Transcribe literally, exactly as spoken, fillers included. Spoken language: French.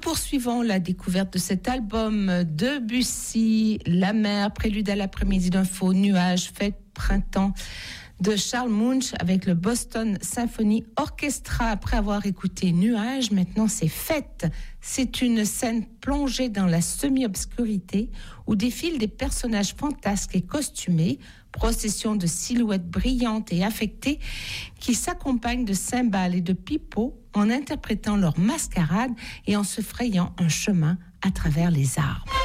poursuivons la découverte de cet album Debussy, La mer, prélude à l'après-midi d'un faux nuage, fête printemps de Charles Munch avec le Boston Symphony Orchestra. Après avoir écouté Nuages, maintenant c'est Fête. C'est une scène plongée dans la semi-obscurité où défilent des personnages fantasques et costumés, procession de silhouettes brillantes et affectées qui s'accompagnent de cymbales et de pipeaux en interprétant leur mascarade et en se frayant un chemin à travers les arbres.